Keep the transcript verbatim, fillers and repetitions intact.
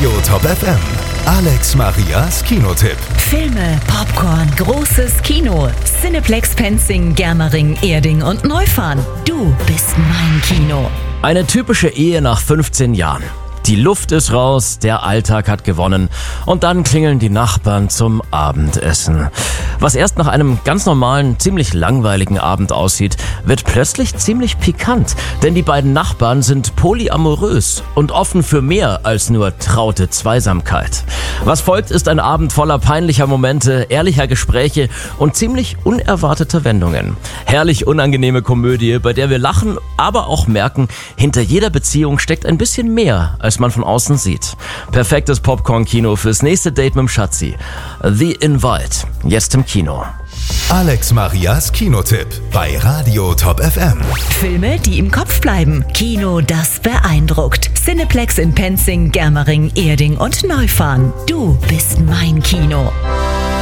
Radio Top F M. Alex Marias Kinotipp. Filme, Popcorn, großes Kino. Cineplex Penzing, Germering, Erding und Neufahren. Du bist mein Kino. Eine typische Ehe nach fünfzehn Jahren. Die Luft ist raus, der Alltag hat gewonnen und dann klingeln die Nachbarn zum Abendessen. Was erst nach einem ganz normalen, ziemlich langweiligen Abend aussieht, wird plötzlich ziemlich pikant, denn die beiden Nachbarn sind polyamorös und offen für mehr als nur traute Zweisamkeit. Was folgt, ist ein Abend voller peinlicher Momente, ehrlicher Gespräche und ziemlich unerwarteter Wendungen. Herrlich unangenehme Komödie, bei der wir lachen, aber auch merken, hinter jeder Beziehung steckt ein bisschen mehr, als man von außen sieht. Perfektes Popcorn-Kino fürs nächste Date mit dem Schatzi. The Invite. Jetzt im Kino. Alex Marias Kinotipp bei Radio Top F M. Filme, die im Kopf bleiben. Kino, das beeindruckt. Cineplex in Penzing, Germering, Erding und Neufahren. Du bist mein Kino.